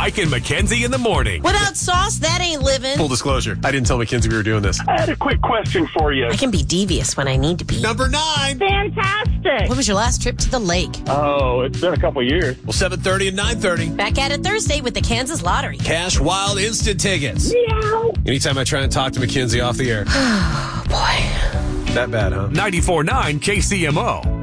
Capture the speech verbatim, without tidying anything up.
Mike and Mackenzie in the morning. Without sauce, that ain't living. Full disclosure, I didn't tell Mackenzie we were doing this. I had a quick question for you. I can be devious when I need to be. Number nine. Fantastic. What was your last trip to the lake? Oh, it's been a couple years. Well, seven thirty and nine thirty. Back at it Thursday with the Kansas Lottery. Cash Wild Instant Tickets. Meow. Anytime I try and talk to Mackenzie off the air. Oh, boy. That bad, huh? ninety-four point nine K C M O.